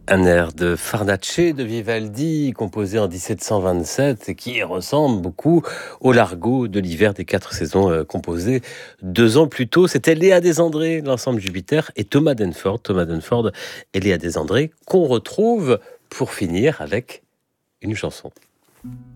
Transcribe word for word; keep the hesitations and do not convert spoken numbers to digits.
Un air de Farnace de Vivaldi, composé en dix-sept cent vingt-sept et qui ressemble beaucoup au Largo de l'hiver des quatre saisons, euh, composé deux ans plus tôt. C'était Léa Desandré, l'ensemble Jupiter, et Thomas Denford, Thomas Denford et Léa Desandré, qu'on retrouve pour finir avec une chanson.